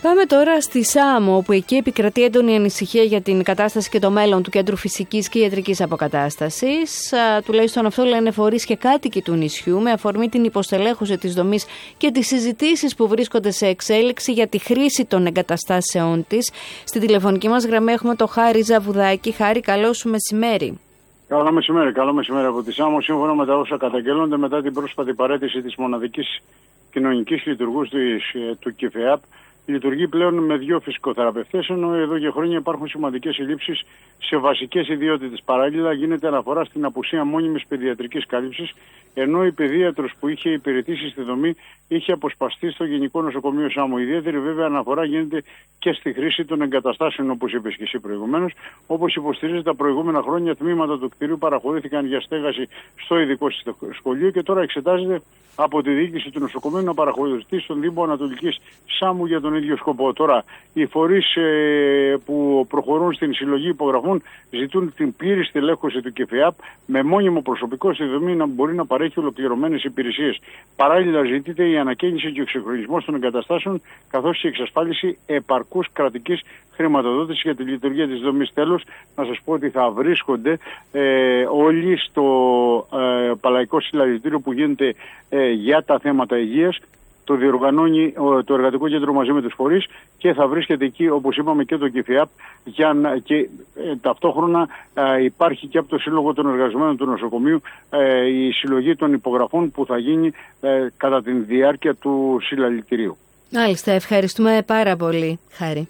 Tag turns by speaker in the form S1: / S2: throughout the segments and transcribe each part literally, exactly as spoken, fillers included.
S1: Πάμε τώρα στη Σάμο, όπου εκεί επικρατεί έντονη ανησυχία για την κατάσταση και το μέλλον του Κέντρου Φυσικής και Ιατρικής Αποκατάστασης. Τουλάχιστον αυτό λένε φορείς και κάτοικοι του νησιού, με αφορμή την υποστελέχωση της δομής και τις συζητήσεις που βρίσκονται σε εξέλιξη για τη χρήση των εγκαταστάσεών της. Στη τηλεφωνική μας γραμμή έχουμε το Χάρη Ζαβουδάκη. Χάρη, καλό σου μεσημέρι.
S2: Καλό μεσημέρι, καλό μεσημέρι από τη Σάμο. Σύμφωνα με τα όσα καταγγέλλονται μετά την πρόσφατη παραίτηση της μοναδικής κοινωνικής λειτουργούς του ΚΙΦΕΑΠ, λειτουργεί πλέον με δύο φυσικοθεραπευτές, ενώ εδώ και χρόνια υπάρχουν σημαντικές ελλείψεις σε βασικές ιδιότητες. Παράλληλα, γίνεται αναφορά στην απουσία μόνιμης παιδιατρικής κάλυψης, ενώ η παιδίατρος που είχε υπηρετήσει στη δομή είχε αποσπαστεί στο Γενικό Νοσοκομείο Σάμο. Ιδιαίτερη βέβαια αναφορά γίνεται και στη χρήση των εγκαταστάσεων, όπως είπες και εσύ προηγουμένως. Όπως υποστηρίζει, τα προηγούμενα χρόνια τμήματα του κτηρίου παραχωρήθηκαν για στέγαση στο ειδικό σχολείο και τώρα εξετάζεται από τη διοίκηση του νοσοκομείου να παραχωρηθεί στον Δήμο Ανατολικής Σάμου για τον ίδιο σκοπό. Τώρα, οι φορείς ε, που προχωρούν στην συλλογή υπογραφών ζητούν την πλήρη στελέχωση του ΚΙΦΕΑΠ με μόνιμο προσωπικό στη δομή να μπορεί να παρέχει ολοκληρωμένες υπηρεσίες. Παράλληλα, ζητείται η ανακαίνιση και ο εξυγχρονισμός των εγκαταστάσεων, καθώς και η εξασφάλιση επαρκούς κρατικής χρηματοδότηση για τη λειτουργία της δομής. Τέλος, να σας πω ότι θα βρίσκονται ε, όλοι στο ε, Παλαϊκό Συλλαλητήριο που γίνεται ε, για τα θέματα υγείας. Το διοργανώνει το Εργατικό Κέντρο μαζί με τους φορείς και θα βρίσκεται εκεί, όπως είπαμε, και το ΚΙΦΕΑΠ, για να, και ε, ταυτόχρονα ε, υπάρχει και από το Σύλλογο των Εργαζομένων του Νοσοκομείου ε, η συλλογή των υπογραφών που θα γίνει ε, κατά τη διάρκεια του συλλαλητηρίου.
S1: Μάλιστα, ευχαριστούμε πάρα πολύ, Χάρη.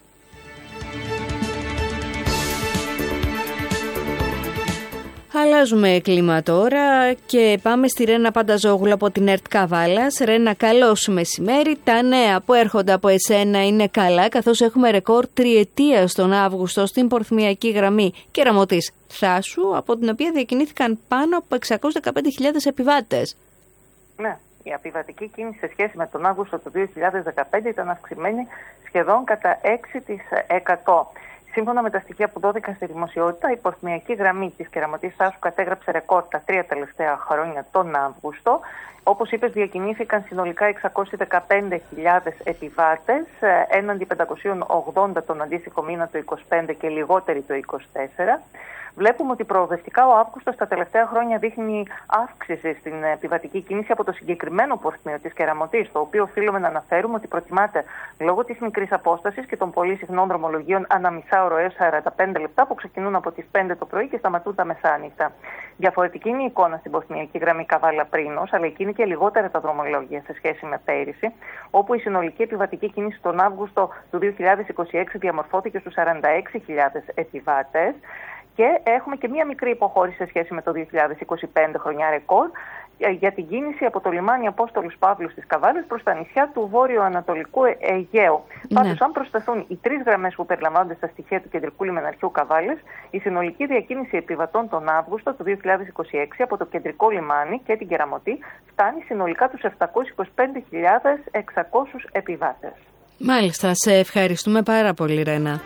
S1: Αλλάζουμε κλίμα τώρα και πάμε στη Ρένα Πανταζόγλου από την ΕΡΤ Καβάλας. Ρένα, καλό σου μεσημέρι. Τα νέα που έρχονται από εσένα είναι καλά, καθώς έχουμε ρεκόρ τριετίας τον Αύγουστο στην πορθμιακή γραμμή Κεραμωτής Θάσου, από την οποία διακινήθηκαν πάνω από εξακόσιες δεκαπέντε χιλιάδες επιβάτες.
S3: Ναι, η επιβατική κίνηση σε σχέση με τον Αύγουστο του δύο χιλιάδες δεκαπέντε ήταν αυξημένη σχεδόν κατά έξι τοις εκατό. Σύμφωνα με τα στοιχεία που δόθηκαν στη δημοσιότητα, η πορθμιακή γραμμή της Κεραμωτής Θάσου κατέγραψε ρεκόρ τα τρία τελευταία χρόνια τον Αύγουστο. Όπως είπες, διακινήθηκαν συνολικά εξακόσιες δεκαπέντε χιλιάδες επιβάτες, έναντι πεντακόσιους ογδόντα τον αντίστοιχο μήνα το είκοσι πέντε και λιγότεροι το είκοσι τέσσερα. Βλέπουμε ότι προοδευτικά ο Αύγουστος τα τελευταία χρόνια δείχνει αύξηση στην επιβατική κίνηση από το συγκεκριμένο πορθμίο της Κεραμωτής, το οποίο οφείλουμε να αναφέρουμε ότι προτιμάται λόγω της μικρής απόστασης και των πολύ συχνών δρομολογίων ανά μισάωρο έως σαράντα πέντε λεπτά που ξεκινούν από τις πέντε το πρωί και σταματούν τα μεσάνυχτα. Διαφορετική είναι η εικόνα στην πορθμιακή γραμμή Καβάλα Πρίνος, αλλά εκεί είναι και λιγότερα τα δρομολόγια σε σχέση με πέρυσι, όπου η συνολική επιβατική κίνηση τον Αύγουστο του δύο χιλιάδες είκοσι έξι διαμορφώθηκε στους σαράντα έξι χιλιάδες επιβάτες. Και έχουμε και μία μικρή υποχώρηση σε σχέση με το δύο χιλιάδες είκοσι πέντε, χρονιά ρεκόρ, για την κίνηση από το λιμάνι Απόστολους Παύλους της Καβάλας προς τα νησιά του βόρειο-ανατολικού Αιγαίου. Ναι. Πάντως, αν προσθεθούν οι τρεις γραμμές που περιλαμβάνονται στα στοιχεία του Κεντρικού Λιμεναρχείου Καβάλας, η συνολική διακίνηση επιβατών τον Αύγουστο του δύο χιλιάδες είκοσι έξι από το κεντρικό λιμάνι και την Κεραμωτή φτάνει συνολικά τους επτακόσιες είκοσι πέντε χιλιάδες εξακόσιους επιβάτες.
S1: Μάλιστα, σε ευχαριστούμε πάρα πολύ, Ρένα.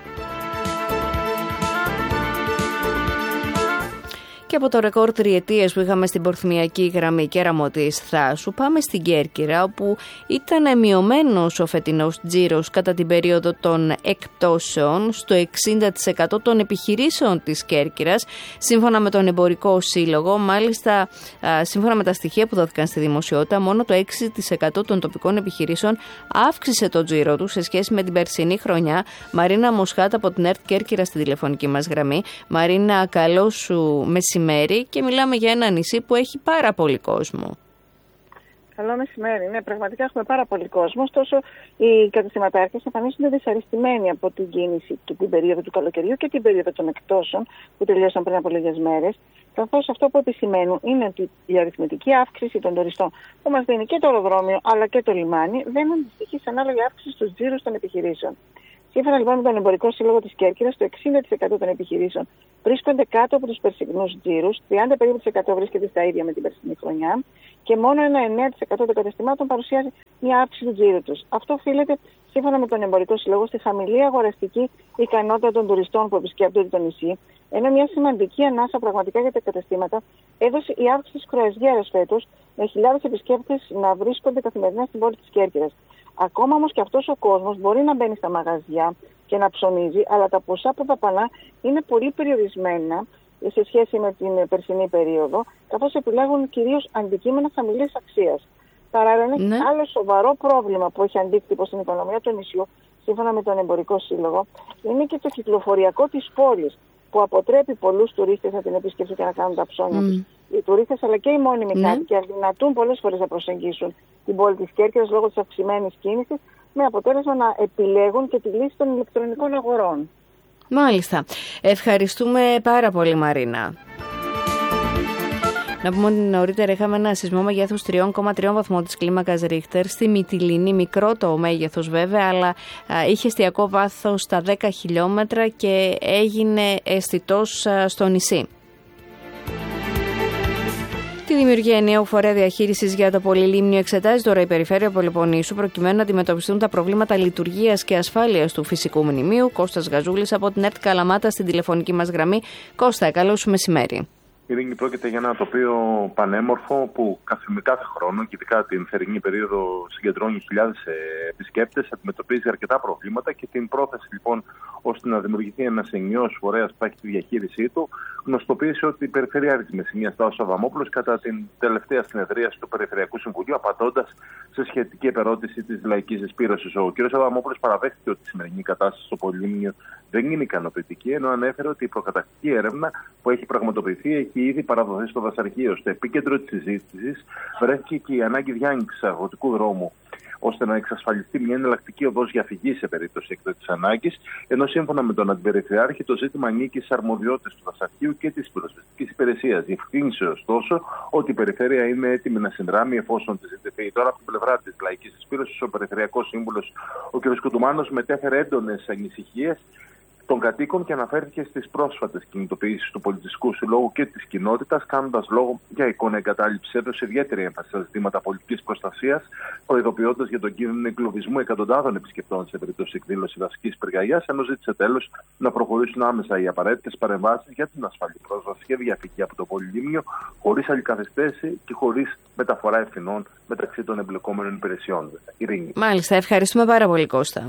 S1: Και από το ρεκόρ τριετίας που είχαμε στην πορθμιακή γραμμή Κεραμωτής Θάσου, πάμε στην Κέρκυρα, όπου ήταν μειωμένος ο φετινός τζίρος κατά την περίοδο των εκπτώσεων στο εξήντα τοις εκατό των επιχειρήσεων της Κέρκυρας, σύμφωνα με τον Εμπορικό Σύλλογο. Μάλιστα, σύμφωνα με τα στοιχεία που δόθηκαν στη δημοσιότητα, μόνο το έξι τοις εκατό των τοπικών επιχειρήσεων αύξησε το τζίρο του σε σχέση με την περσινή χρονιά. Μαρίνα Μοσχάτα από την ΕΡΤ Κέρκυρα στη τηλεφωνική μας γραμμή. Μαρίνα, καλό σου μεσημέρι. Και μιλάμε για ένα νησί που έχει πάρα πολύ κόσμο.
S4: Καλό μεσημέρι. Ναι, πραγματικά έχουμε πάρα πολύ κόσμο. Ωστόσο, οι καταστηματάρχες εμφανίζονται δυσαρεστημένοι από την κίνηση και την περίοδο του καλοκαιριού και την περίοδο των εκπτώσεων που τελείωσαν πριν από λίγες μέρες. Καθώς αυτό που επισημαίνουν είναι ότι η αριθμητική αύξηση των τουριστών που μας δίνει και το αεροδρόμιο αλλά και το λιμάνι δεν αντιστοιχεί σε ανάλογη αύξηση στους τζίρους των επιχειρήσεων. Σύμφωνα λοιπόν με τον Εμπορικό Σύλλογο της Κέρκυρας, το εξήντα τοις εκατό των επιχειρήσεων βρίσκονται κάτω από τους περσινούς τζίρους, τριάντα περίπου τοις εκατό βρίσκεται στα ίδια με την περσινή χρονιά και μόνο ένα εννέα τοις εκατό των καταστημάτων παρουσιάζει μια αύξηση του τζίρου τους. Αυτό οφείλεται, σύμφωνα με τον Εμπορικό Σύλλογο, στη χαμηλή αγοραστική ικανότητα των τουριστών που επισκέπτονται το νησί, ενώ μια σημαντική ανάσα πραγματικά για τα καταστήματα έδωσε η αύξηση της κρουαζιέρας φέτος, με χιλιάδες επισκέπτες να βρίσκονται καθημερινά στην πόλη της Κέρκυρας. Ακόμα όμως και αυτός ο κόσμος μπορεί να μπαίνει στα μαγαζιά και να ψωνίζει, αλλά τα ποσά που δαπανά είναι πολύ περιορισμένα σε σχέση με την περσινή περίοδο, καθώς επιλέγουν κυρίως αντικείμενα χαμηλής αξίας. Παράλληλα,
S1: ναι.
S4: άλλο σοβαρό πρόβλημα που έχει αντίκτυπο στην οικονομία του νησιού, σύμφωνα με τον Εμπορικό Σύλλογο, είναι και το κυκλοφοριακό της πόλης, που αποτρέπει πολλούς τουρίστες να την επισκεφτούν και να κάνουν τα ψώνια τους. Mm. Οι τουρίστες αλλά και οι μόνιμοι ναι. κάτοικοι αδυνατούν πολλές φορές να προσεγγίσουν την πόλη της Κέρκυρας λόγω της αυξημένης κίνησης, με αποτέλεσμα να επιλέγουν και τη λύση των ηλεκτρονικών αγορών.
S1: Μάλιστα. Ευχαριστούμε πάρα πολύ, Μαρίνα. Να πούμε ότι νωρίτερα είχαμε ένα σεισμό μεγέθους τρία κόμμα τρία βαθμών της κλίμακας Ρίχτερ στη Μυτιληνή, μικρό το μέγεθος βέβαια, αλλά α, είχε εστιακό βάθος στα δέκα χιλιόμετρα και έγινε αισθητός α, στο νησί. Τη δημιουργία ενιαίου φορέα διαχείρισης για το Πολυλίμνιο εξετάζει τώρα η Περιφέρεια Πελοποννήσου προκειμένου να αντιμετωπιστούν τα προβλήματα λειτουργίας και ασφάλειας του φυσικού μνημείου. Κώστας Γαζούλης από την ΕΡΤ Καλαμάτα στην τηλεφωνική μας γραμμή. Κώστα, καλό σου μεσημέρι.
S5: Ειρήνη, πρόκειται για ένα τοπίο πανέμορφο που κάθε, κάθε χρόνο και ειδικά την θερινή περίοδο συγκεντρώνει χιλιάδες επισκέπτες, αντιμετωπίζει αρκετά προβλήματα και την πρόθεση λοιπόν ώστε να δημιουργηθεί ένας ενιαίος φορέας που θα έχει τη διαχείρισή του, γνωστοποίησε ότι η Περιφερειάρχης Μεσσηνίας Σταύρος Αβαμόπουλος κατά την τελευταία συνεδρίαση του Περιφερειακού Συμβουλίου, απαντώντας σε σχετική επερώτηση της Λαϊκής Εισπύρωσης. Ο κ. Αβαμόπουλος παραδέχθηκε ότι η σημερινή κατάσταση στο Πολυλίμνιο δεν είναι ικανοποιητική, ενώ ανέφερε ότι η προκαταρκτική έρευνα που έχει πραγματοποιηθεί έχει ήδη παραδοθεί στο Δασαρχείο. Στο επίκεντρο της συζήτησης βρέθηκε και η ανάγκη διάνοιξης αγροτικού δρόμου, ώστε να εξασφαλιστεί μια εναλλακτική οδός διαφυγής σε περίπτωση έκτακτης ανάγκης, ενώ σύμφωνα με τον Αντιπεριφερειάρχη το ζήτημα ανήκει στις αρμοδιότητες του Δασαρχείου και της πυροσβεστικής υπηρεσίας. Διευκρίνησε ωστόσο ότι η Περιφέρεια είναι έτοιμη να συνδράμει εφόσον τη ζητηθεί. Τώρα από την πλευρά της Λαϊκής Εισπύρωσης, ο Περιφερειακός Σύμβουλος ο κ. Κουτουμάνος μετέφερε έντονες ανησυχίες των κατοίκων και αναφέρθηκε στις πρόσφατες κινητοποιήσεις του Πολιτιστικού Συλλόγου και της κοινότητας, κάνοντας λόγο για εικόνα εγκατάλειψης. Έδωσε ιδιαίτερη έμφαση στα ζητήματα πολιτικής προστασίας, προειδοποιώντας για τον κίνδυνο εγκλωβισμού εκατοντάδων επισκεπτών σε περίπτωση εκδήλωση δασικής πυρκαγιάς, ενώ ζήτησε τέλος να προχωρήσουν άμεσα οι απαραίτητες παρεμβάσεις για την ασφαλή πρόσβαση και διαφυγή από το Πολυλίμνιο, χωρίς άλλη καθυστέρηση και χωρίς μεταφορά ευθυνών μεταξύ των εμπλεκόμενων υπηρεσιών. Ειρήνη.
S1: Μάλιστα, ευχαριστούμε πάρα πολύ, Κώστα.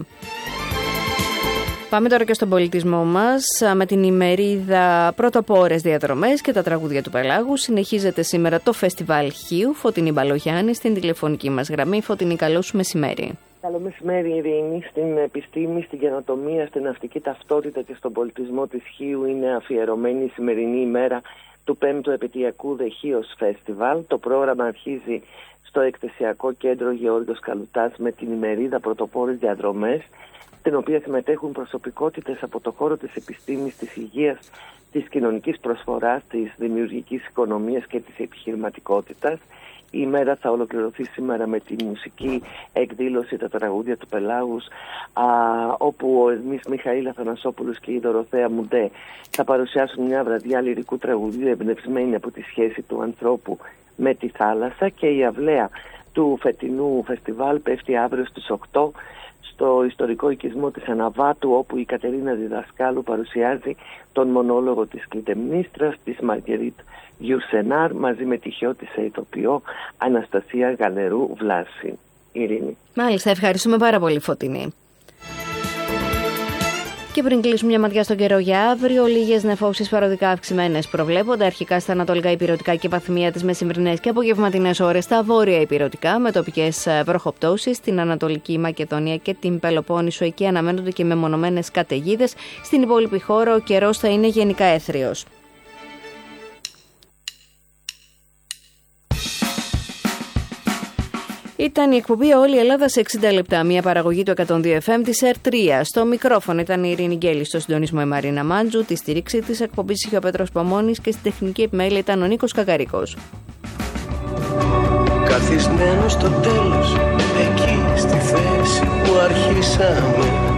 S1: Πάμε τώρα και στον πολιτισμό μας με την ημερίδα Πρωτοπόρες Διαδρομές και τα τραγούδια του Πελάγου. Συνεχίζεται σήμερα το Φεστιβάλ Χίου. Φωτεινή Μπαλογιάννη στην τηλεφωνική μας γραμμή. Φωτεινή, καλό σου μεσημέρι.
S6: Καλό μεσημέρι, Ειρήνη. Στην επιστήμη, στην καινοτομία, στην ναυτική ταυτότητα και στον πολιτισμό της Χίου είναι αφιερωμένη η σημερινή ημέρα του πέμπτου επαιτειακού The Chios Festival. Το πρόγραμμα αρχίζει στο Εκθεσιακό Κέντρο Γεώργιος Καλουτάς με την ημερίδα Πρωτοπόρες Διαδρομές, στην οποία συμμετέχουν προσωπικότητες από το χώρο της επιστήμης, της υγείας, της κοινωνικής προσφοράς, της δημιουργικής οικονομίας και της επιχειρηματικότητας. Η ημέρα θα ολοκληρωθεί σήμερα με τη μουσική εκδήλωση «Τα τραγούδια του Πελάγους», α, όπου ο Ερμής Μιχαήλ Αθανασόπουλος και η Δωροθέα Μουντέ θα παρουσιάσουν μια βραδιά λυρικού τραγουδίου εμπνευσμένη από τη σχέση του ανθρώπου με τη θάλασσα, και η αυλαία του φετινού φεστιβάλ πέφτει αύριο στις οκτώ στο ιστορικό οικισμό της Αναβάτου, όπου η Κατερίνα Διδασκάλου παρουσιάζει τον μονόλογο της Κλητεμνίστρας της Μαργκερίτ Γιουρσενάρ μαζί με τη χιώτισσα ηθοποιό Αναστασία Γαλερού Βλάση. Ειρήνη.
S1: Μάλιστα, ευχαριστούμε πάρα πολύ, Φωτεινή. Και πριν κλείσουμε μια ματιά στον καιρό για αύριο, λίγες νεφώσεις παροδικά αυξημένες προβλέπονται αρχικά στα ανατολικά ηπειρωτικά και βαθμία τις μεσημβρινές και απογευματινές ώρες στα βόρεια ηπειρωτικά, με τοπικές βροχοπτώσεις στην Ανατολική Μακεδονία και την Πελοπόννησο. Εκεί αναμένονται και μεμονωμένες καταιγίδες. Στην υπόλοιπη χώρα ο καιρός θα είναι γενικά έθριος. Ήταν η εκπομπή «Όλη η Ελλάδα σε εξήντα λεπτά», μια παραγωγή του εκατόν δύο εφ εμ της ΕΡΤ τρία. Στο μικρόφωνο ήταν η Ειρήνη Γκέλη, στο συντονισμό η Μαρίνα Μάντζου, τη στήριξη της εκπομπής είχε ο Πέτρος Παμώνης και στην τεχνική επιμέλεια ήταν ο Νίκος Κακαρίκος.
S7: Καθισμένο στο τέλος, εκεί στη θέση που αρχίσαμε,